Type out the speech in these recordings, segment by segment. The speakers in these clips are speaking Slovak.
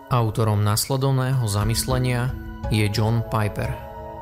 Autorom nasledovného zamyslenia je John Piper.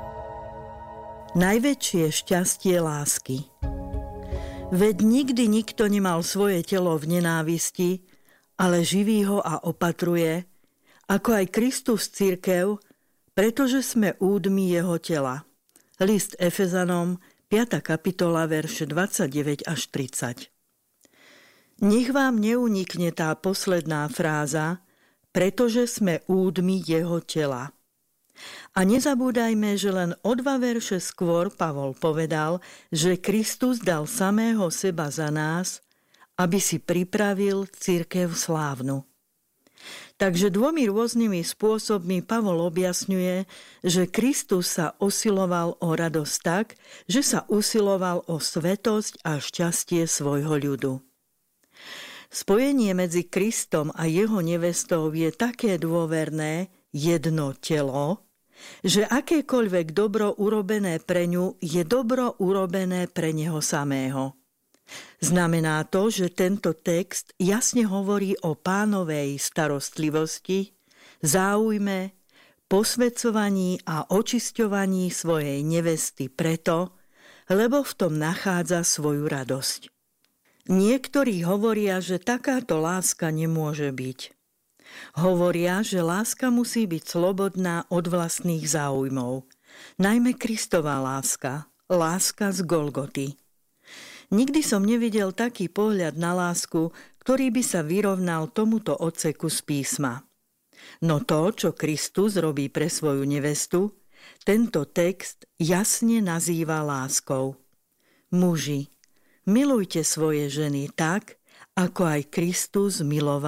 Najväčšie šťastie lásky. Veď nikdy nikto nemal svoje telo v nenávisti, ale živí ho a opatruje, ako aj Kristus cirkev, pretože sme údmi jeho tela. List Efezanom, 5. kapitola, verše 29 až 30. Nech vám neunikne tá posledná fráza, pretože sme údmi jeho tela. A nezabúdajme, že len o 2 verše skôr Pavol povedal, že Kristus dal samého seba za nás, aby si pripravil cirkev slávnu. Takže 2 rôznymi spôsobmi Pavol objasňuje, že Kristus sa usiloval o radosť tak, že sa usiloval o svätosť a šťastie svojho ľudu. Spojenie medzi Kristom a jeho nevestou je také dôverné, jedno telo, že akékoľvek dobro urobené pre ňu je dobro urobené pre neho samého. Znamená to, že tento text jasne hovorí o Pánovej starostlivosti, záujme, posväcovaní a očisťovaní svojej nevesty preto, lebo v tom nachádza svoju radosť. Niektorí hovoria, že takáto láska nemôže byť. Hovoria, že láska musí byť slobodná od vlastných záujmov. Najmä Kristova láska, láska z Golgoty. Nikdy som nevidel taký pohľad na lásku, ktorý by sa vyrovnal tomuto odseku z písma. No to, čo Kristus robí pre svoju nevestu, tento text jasne nazýva láskou. Muži, milujte svoje ženy tak, ako aj Kristus miloval